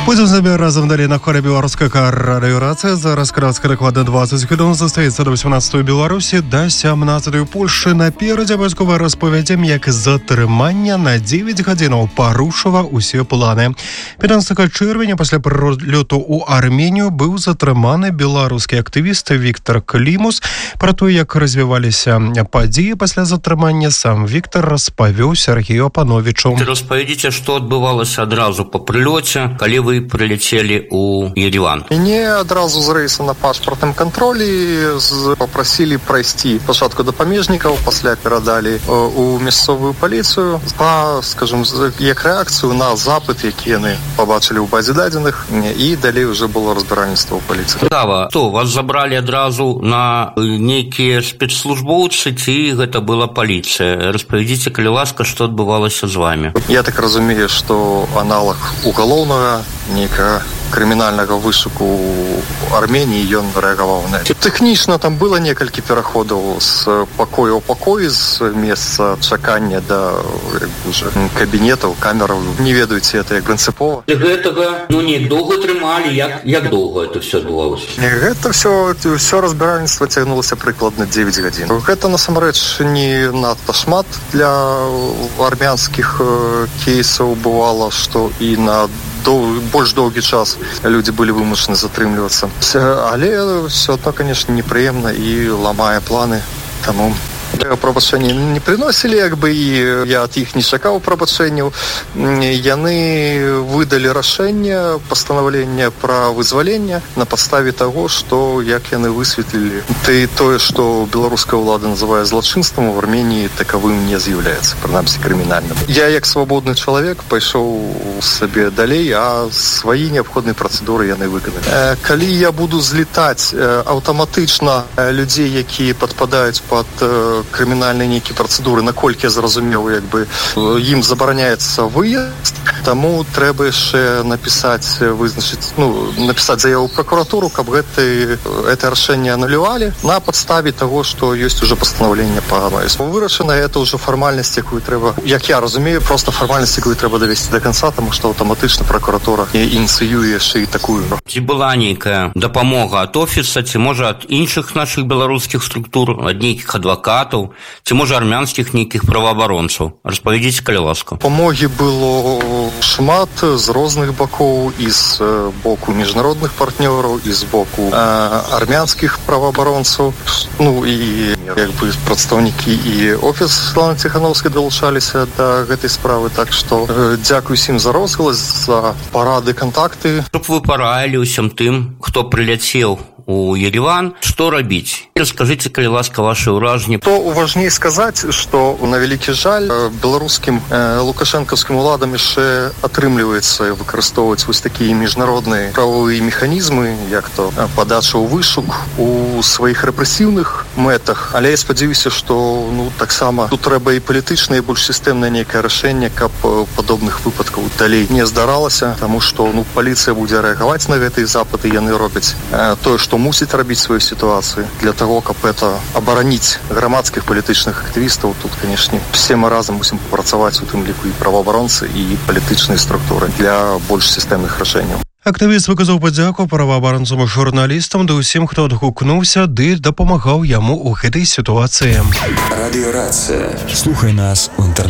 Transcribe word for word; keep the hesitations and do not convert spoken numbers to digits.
Будем з вами разом далі на хорі Білоруська радіорація. Зараз кратко докладно двадцять хвилин застається до вісімнадцятої Білорусі, до сімнадцятої Польщі. Напереді обов'язково розповідім, як затримання на дев'ять годин порушило усі плани. п'ятнадцятого червня після прильоту у Арменію був затриманий білоруський активіст Віктор Клімус. Про те, як розвивалися події після затримання, сам Віктор розповів Сергію Апановичу. Розповідайте, що відбувалося одразу по прильоті, коли ви прилетели у Ереван? Мне одразу з рейса на пашпортным контролі попросили пройти спочатку до памежників, після передали у місцеву поліцію, по, скажімо, як реакцію на запит, який вони побачили у базі дадених, і далі вже було розбиральництво у поліції. Цікаво, то вас забрали одразу на некие спецслужбовцы, ці гэта была поліція. Розповідайте, коли ласка, що відбувалося з вами? Я так розумію, що аналог уголовного, некого кримінального вишуку у Арменії, ён реагував на це. Технічно там було некалькі переходів з покою у покої, з місця чекання до уже кабінетів, камер. Не ведаеце, це як принципово. Для гэтага, ну, не довго тримали, як, як довго це все відбувалося? Гэта все, все разбиральніцтво тягнулося прикладно дев'ять годин. Гэта, насамрэч, не надто шмат для армянскіх кейсаў бывало, што і на дол- больш доўгі час люди были вымушаны затрымлівацца. Але все одно, конечно, непрыемна і ламае планы. Таму прабачэння не прыносілі, як бы, і я ад іх не чакаў прабачэнняў. Яны выдалі рашэнне, пастанаўленне пра вызваленне на падставе таго, што, як яны высветлілі, ты тое, што беларуская ўлада называе злачынствам, у Арменіі такавым не з'яўляецца, прынамсі крымінальным. Я, як свабодны чалавек, пайшоў сабе далей, а свае неабходныя працэдуры яны выканалі. Калі я буду злітаць аўтаматычна людзей, якія падпадаюць пад крымінальныя нейкія працэдуры, наколькі я зразумеў, як бы ім забараняецца выезд, таму трэба яшчэ напісаць, вызначыць, ну, напісаць заяву ў пракуратуру, каб гэты, гэта рашэнне анулявалі на падставе таго, што ёсць уже пастанаўленне па вырашана. Это уже фармальнасць, якую трэба, як я разумею, просто фармальнасць, якую трэба давесці до конца, таму што аўтаматычна пракуратура ініцыюе яшчэ і такую. Ці была нейкая дапамога ад офіса, ці можа ад іншых нашых беларускіх структур, ад нейкіх адвакатаў, ці можа армянскіх нейкіх праваабаронцаў? Распавядзіце, калі ласка. Памогі было шмат з розных бакоў, і з боку міжнародных партнёраў, і з боку э, армянскіх праваабаронцаў. Ну і як бы прадстаўнікі і офіс Святланы Ціхановскай далучаліся да гэтай справы, так што э, дзякуй усім за розгалас, за парады, кантакты. Чтоб вы параілі ўсім тым, хто прыляцеў у Ереван, што рабіць? Раскажыце, калі ласка, ваши ўражанні. То важней сказаць, што на вялікі жаль беларускім э, лукашэнкаўскім уладам яшчэ атрымліваецца выкарыстоўваць вось такія міжнародныя правовыя механізмы, як то падача ў вышук у сваіх рэпрэсіўных мэтах. Але я спадзяюся, што, ну, таксама тут трэба і палітычнае, і больш сістэмнае нейкае рашэнне, каб падобных выпадкаў далей не здаралася, таму што, ну, паліцыя будзе рэагаваць на гэтыя запыты, яны робяць э, тое, што мусіць рабіць сваю сітуацыю для того, каб это абараніць грамадскіх палітычных актывістаў. Тут, канешне, все мы разам мусім працаваць, у тым ліку і праваабаронцы, і палітычныя структуры для больш сістэмных рашэнняў. Актывіст выказаў падзяку праваабаронцам і журналістам ды ўсім, хто адгукнуўся ды дапамагаў яму ў гэтай сітуацыі. Радіорацыя. Слухай нас у інтэрнэце.